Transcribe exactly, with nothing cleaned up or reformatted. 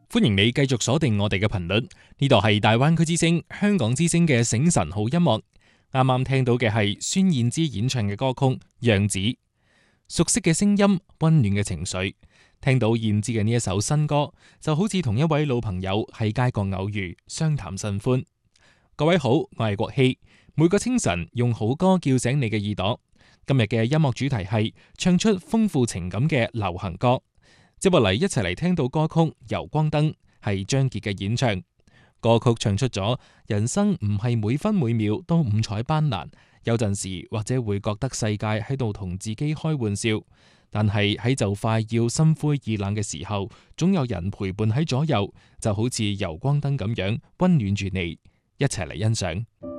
歡迎你繼續鎖定我哋嘅頻率，呢度係大灣區之聲、香港之聲嘅醒神好音樂。啱啱聽到嘅係孫燕姿演唱嘅歌曲《樣子》，熟悉嘅聲音，溫暖嘅情緒。聽到燕姿嘅呢一首新歌，就好似同一位老朋友喺街角偶遇，相談甚歡。各位好，我係國希，每個清晨用好歌叫醒你嘅耳朵。今日嘅音樂主題係唱出豐富情感嘅流行歌。接落嚟一齊嚟聽到歌曲《遊光燈》，係張傑嘅演唱。歌曲唱出咗人生唔係每分每秒都五彩斑斕，有陣時或者會覺得世界喺度同自己開玩笑，但係喺就快要心灰意冷嘅時候，總有人陪伴喺左右，就好似遊光燈咁樣溫暖住你。一齊嚟欣賞。